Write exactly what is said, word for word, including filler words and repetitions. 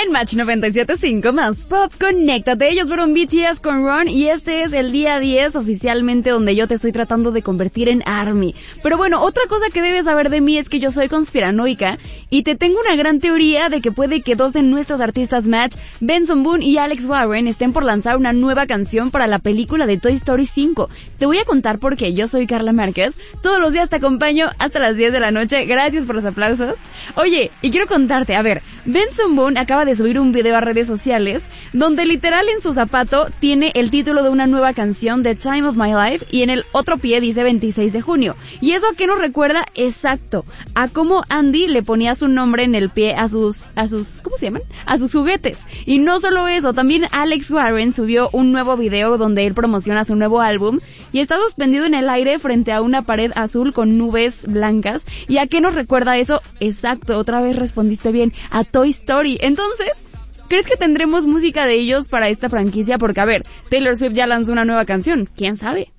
en Match noventa y siete punto cinco más Pop, conéctate. Ellos fueron B T S con Run y este es el día diez oficialmente donde yo te estoy tratando de convertir en ARMY. Pero bueno, otra cosa que debes saber de mí es que yo soy conspiranoica y te tengo una gran teoría de que puede que dos de nuestros artistas Match, Benson Boone y Alex Warren, estén por lanzar una nueva canción para la película de Toy Story cinco. Te voy a contar por qué. Yo soy Carla Márquez, todos los días te acompaño hasta las diez de la noche. Gracias por los aplausos. Oye, y quiero contarte, a ver, Benson Boone acaba de subir un video a redes sociales donde literal en su zapato tiene el título de una nueva canción, The Time of My Life, y en el otro pie dice veintiséis de junio. ¿Y eso a qué nos recuerda? Exacto, a cómo Andy le ponía su nombre en el pie a sus, a sus, ¿cómo se llaman? A sus juguetes. Y no solo eso, también Alex Warren subió un nuevo video donde él promociona su nuevo álbum y está suspendido en el aire frente a una pared azul con nubes blancas. ¿Y a qué nos recuerda eso? Exacto, otra vez respondiste bien, a Toy Story. Entonces, ¿crees que tendremos música de ellos para esta franquicia? Porque, a ver, Taylor Swift ya lanzó una nueva canción, ¿quién sabe?